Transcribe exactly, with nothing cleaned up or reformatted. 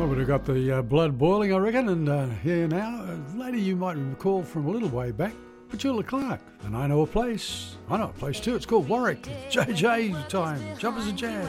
would have got the uh, blood boiling, I reckon. And uh, here now, a lady you might recall from a little way back, Petula Clark. And I know a place. I know a place too. It's called Warwick. J J time. Jumpers and Jazz.